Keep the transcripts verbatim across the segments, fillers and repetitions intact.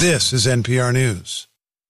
This is N P R News.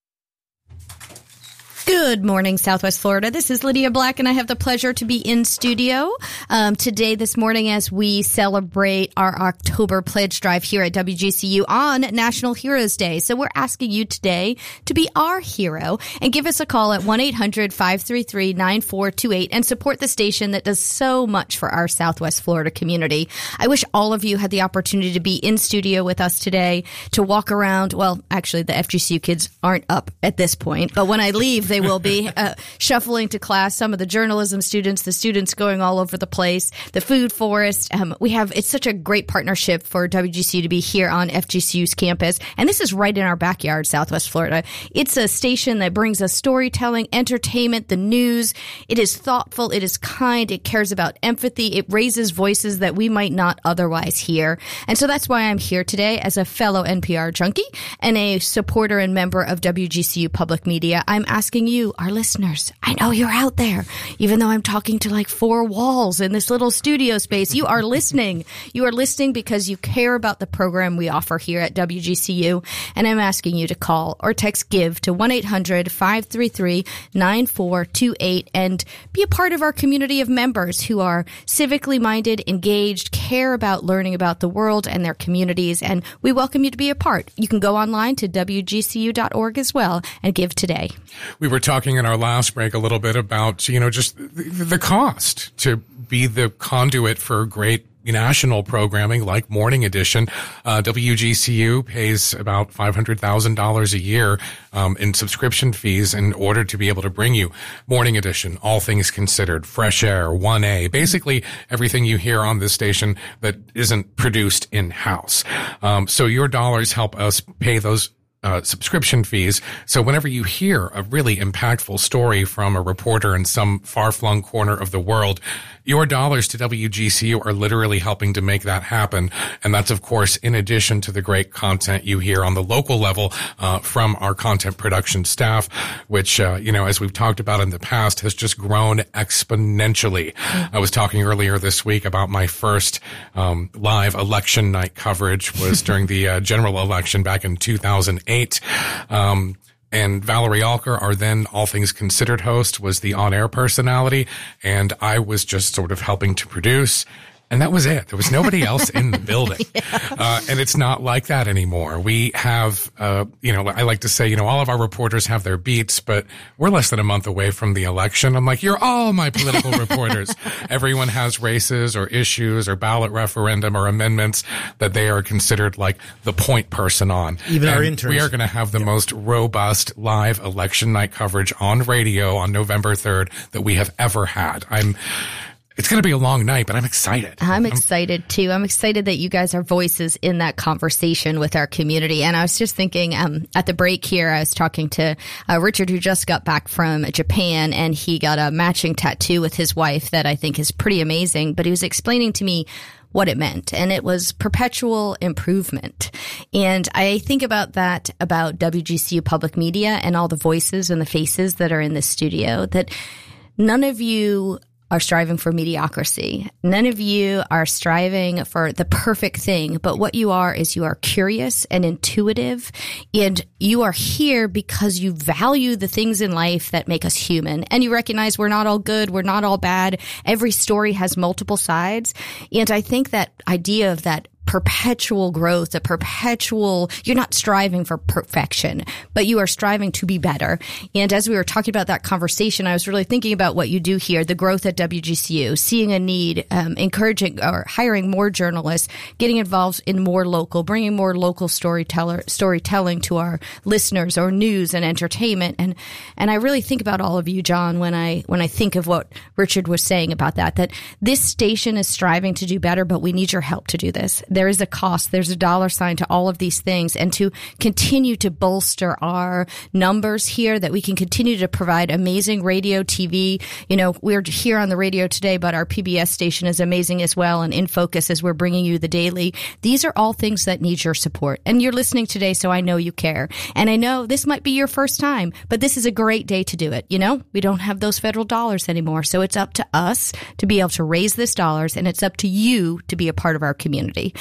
Good morning, Southwest Florida. This is Lydia Black, and I have the pleasure to be in studio um, today, this morning, as we celebrate our October pledge drive here at W G C U on National Heroes Day. So we're asking you today to be our hero and give us a call at one eight hundred five three three nine four two eight and support the station that does so much for our Southwest Florida community. I wish all of you had the opportunity to be in studio with us today, to walk around. Well, actually, the F G C U kids aren't up at this point, but when I leave, they will be uh, shuffling to class. Some of the journalism students, the students going all over the place, the food forest. Um, we have, it's such a great partnership for W G C U to be here on F G C U's campus. And this is right in our backyard, Southwest Florida. It's a station that brings us storytelling, entertainment, the news. It is thoughtful. It is kind. It cares about empathy. It raises voices that we might not otherwise hear. And so that's why I'm here today as a fellow N P R junkie and a supporter and member of W G C U Public Media. I'm asking you, our listeners, I know you're out there, even though I'm talking to like four walls in this little studio space. You are listening. You are listening because you care about the program we offer here at W G C U. And I'm asking you to call or text GIVE to one eight hundred five three three nine four two eight and be a part of our community of members who are civically minded, engaged, care about learning about the world and their communities. And we welcome you to be a part. You can go online to W G C U dot org as well and give today. We were talking in our last break a little bit about, you know, just the, the cost to be the conduit for great national programming like Morning Edition. Uh, W G C U pays about five hundred thousand dollars a year um, in subscription fees in order to be able to bring you Morning Edition, All Things Considered, Fresh Air, one A, basically everything you hear on this station that isn't produced in-house. Um, so your dollars help us pay those Uh, subscription fees. So whenever you hear a really impactful story from a reporter in some far-flung corner of the world, your dollars to W G C U are literally helping to make that happen. And that's, of course, in addition to the great content you hear on the local level uh, from our content production staff, which, uh, you know, as we've talked about in the past, has just grown exponentially. Mm-hmm. I was talking earlier this week about my first um, live election night coverage was during the uh, general election back in two thousand eight. Um, and Valerie Alker, our then All Things Considered host, was the on-air personality, and I was just sort of helping to produce. And that was it. There was nobody else in the building. yeah. uh, and it's not like that anymore. We have, uh, you know, I like to say, you know, all of our reporters have their beats, but we're less than a month away from the election. I'm like, you're all my political reporters. Everyone has races or issues or ballot referendum or amendments that they are considered like the point person on. Even and our interns. We are going to have the yeah. most robust live election night coverage on radio on November third that we have ever had. I'm, It's going to be a long night, but I'm excited. I'm excited, too. I'm excited that you guys are voices in that conversation with our community. And I was just thinking um, at the break here, I was talking to uh, Richard, who just got back from Japan, and he got a matching tattoo with his wife that I think is pretty amazing. But he was explaining to me what it meant, and it was perpetual improvement. And I think about that about W G C U Public Media and all the voices and the faces that are in this studio, that none of you are striving for mediocrity. None of you are striving for the perfect thing, but what you are is you are curious and intuitive, and you are here because you value the things in life that make us human. And you recognize we're not all good, we're not all bad. Every story has multiple sides. And I think that idea of that perpetual growth, a perpetual, you're not striving for perfection, but you are striving to be better. And as we were talking about that conversation, I was really thinking about what you do here, the growth at W G C U, seeing a need, um, encouraging or hiring more journalists, getting involved in more local, bringing more local storyteller, storytelling to our listeners, or news and entertainment. And, and I really think about all of you, John, when I, when I think of what Richard was saying about that, that this station is striving to do better, but we need your help to do this. There is a cost. There's a dollar sign to all of these things. And to continue to bolster our numbers here, that we can continue to provide amazing radio, T V. You know, we're here on the radio today, but our P B S station is amazing as well. And In Focus, as we're bringing you the daily. These are all things that need your support. And you're listening today, so I know you care. And I know this might be your first time, but this is a great day to do it. You know, we don't have those federal dollars anymore. So it's up to us to be able to raise this dollars, and it's up to you to be a part of our community.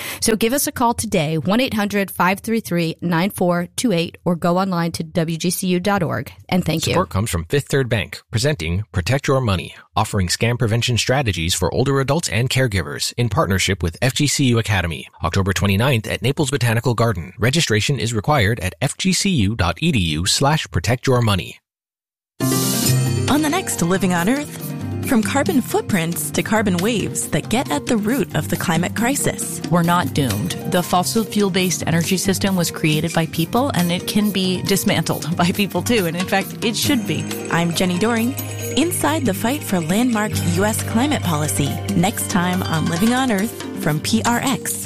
So give us a call today, one eight hundred five three three nine four two eight, or go online to W G C U dot org. And thank you. Support comes from Fifth Third Bank, presenting Protect Your Money, offering scam prevention strategies for older adults and caregivers in partnership with F G C U Academy. October twenty-ninth at Naples Botanical Garden. Registration is required at fgcu.edu slash protect your money. On the next Living on Earth, from carbon footprints to carbon waves that get at the root of the climate crisis. We're not doomed. The fossil fuel-based energy system was created by people, and it can be dismantled by people too. And in fact, it should be. I'm Jenny Doring, inside the fight for landmark U S climate policy. Next time on Living on Earth from P R X.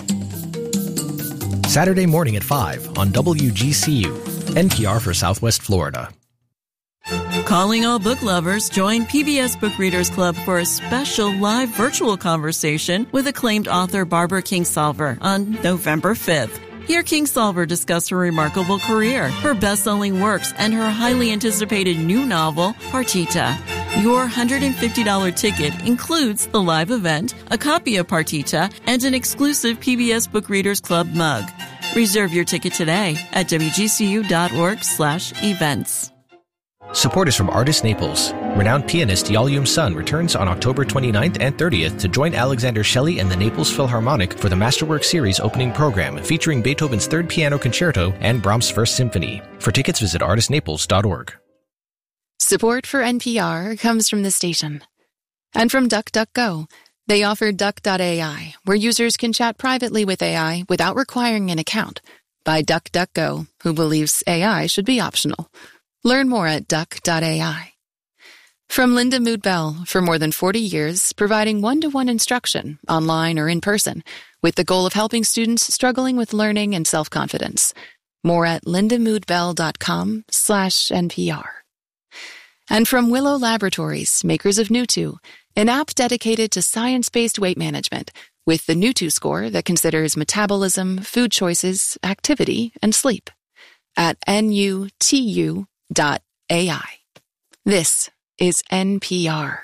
Saturday morning at five on W G C U, N P R for Southwest Florida. Calling all book lovers, join P B S Book Readers Club for a special live virtual conversation with acclaimed author Barbara Kingsolver on November fifth. Hear Kingsolver discuss her remarkable career, her best-selling works, and her highly anticipated new novel, Partita. Your one hundred fifty dollars ticket includes the live event, a copy of Partita, and an exclusive P B S Book Readers Club mug. Reserve your ticket today at wgcu.org slash events. Support is from Artists Naples. Renowned pianist Yalum Sun returns on October twenty-ninth and thirtieth to join Alexander Shelley and the Naples Philharmonic for the Masterwork Series opening program featuring Beethoven's Third Piano Concerto and Brahms' First Symphony. For tickets, visit artist naples dot org. Support for N P R comes from the station and from DuckDuckGo. They offer Duck dot A I, where users can chat privately with A I without requiring an account, by DuckDuckGo, who believes A I should be optional. Learn more at duck dot A I. From Linda Mood Bell, for more than forty years, providing one-to-one instruction, online or in person, with the goal of helping students struggling with learning and self-confidence. More at lindamoodbell.com slash NPR. And from Willow Laboratories, makers of Nutu, an app dedicated to science-based weight management, with the Nutu score that considers metabolism, food choices, activity, and sleep. At N U T U dot A I. This is N P R.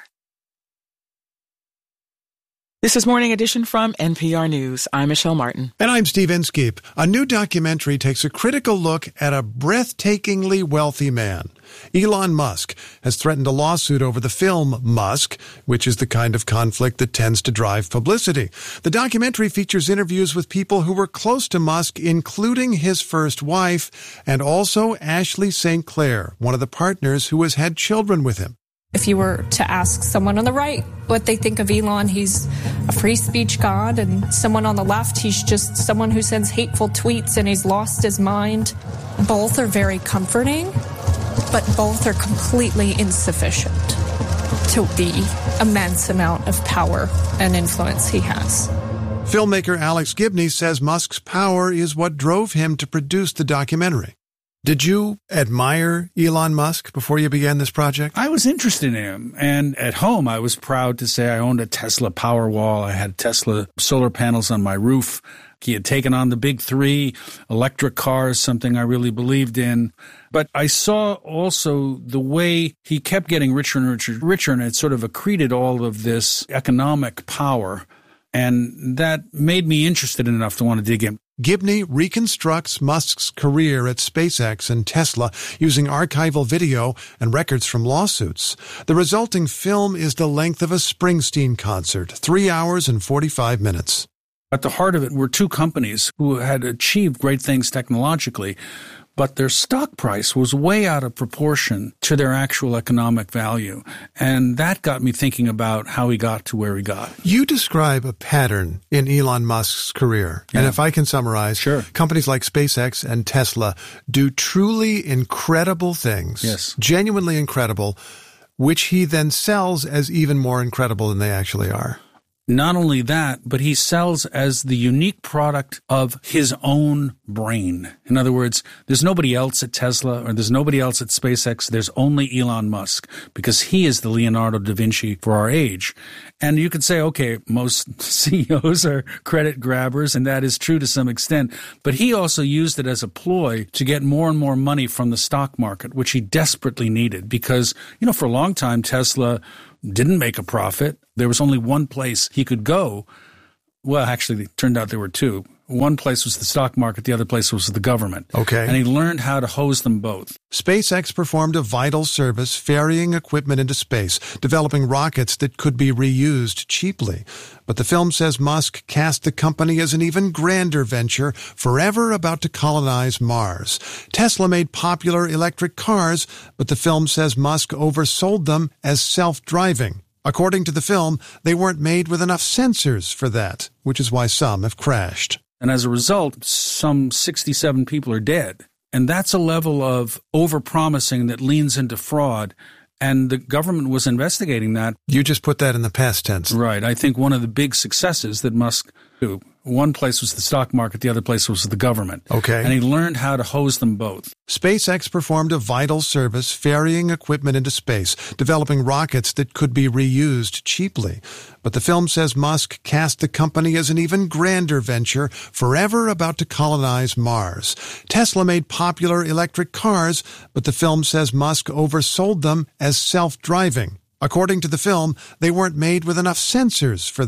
This is Morning Edition from N P R News. I'm Michelle Martin. And I'm Steve Inskeep. A new documentary takes a critical look at a breathtakingly wealthy man. Elon Musk has threatened a lawsuit over the film Musk, which is the kind of conflict that tends to drive publicity. The documentary features interviews with people who were close to Musk, including his first wife, and also Ashley Saint Clair, one of the partners who has had children with him. If you were to ask someone on the right what they think of Elon, he's a free speech god, and someone on the left, he's just someone who sends hateful tweets and he's lost his mind. Both are very comforting, but both are completely insufficient to the immense amount of power and influence he has. Filmmaker Alex Gibney says Musk's power is what drove him to produce the documentary. Did you admire Elon Musk before you began this project? I was interested in him. And at home, I was proud to say I owned a Tesla Powerwall. I had Tesla solar panels on my roof. He had taken on the big three, electric cars, something I really believed in. But I saw also the way he kept getting richer and richer, richer, and it sort of accreted all of this economic power. And that made me interested enough to want to dig in. Gibney reconstructs Musk's career at SpaceX and Tesla using archival video and records from lawsuits. The resulting film is the length of a Springsteen concert, three hours and forty-five minutes. At the heart of it were two companies who had achieved great things technologically, but their stock price was way out of proportion to their actual economic value. And that got me thinking about how he got to where he got. You describe a pattern in Elon Musk's career. Yeah. And if I can summarize, sure. Companies like SpaceX and Tesla do truly incredible things, yes. genuinely incredible, which he then sells as even more incredible than they actually are. Not only that, but he sells as the unique product of his own brain. In other words, there's nobody else at Tesla or there's nobody else at SpaceX. There's only Elon Musk because he is the Leonardo da Vinci for our age. And you could say, okay, most C E Os are credit grabbers, and that is true to some extent. But he also used it as a ploy to get more and more money from the stock market, which he desperately needed because, you know, for a long time, Tesla didn't make a profit. There was only one place he could go Well, actually, it turned out there were two. One place was the stock market, the other place was the government. Okay. And he learned how to hose them both. SpaceX performed a vital service ferrying equipment into space, developing rockets that could be reused cheaply. But the film says Musk cast the company as an even grander venture, forever about to colonize Mars. Tesla made popular electric cars, but the film says Musk oversold them as self-driving. According to the film, they weren't made with enough sensors for that, which is why some have crashed. And as a result, some sixty-seven people are dead. And that's a level of overpromising that leans into fraud. And the government was investigating that. You just put that in the past tense. Right. I think one of the big successes that Musk do. One place was the stock market, the other place was the government. Okay. And he learned how to hose them both. SpaceX performed a vital service ferrying equipment into space, developing rockets that could be reused cheaply. But the film says Musk cast the company as an even grander venture, forever about to colonize Mars. Tesla made popular electric cars, but the film says Musk oversold them as self-driving. According to the film, they weren't made with enough sensors for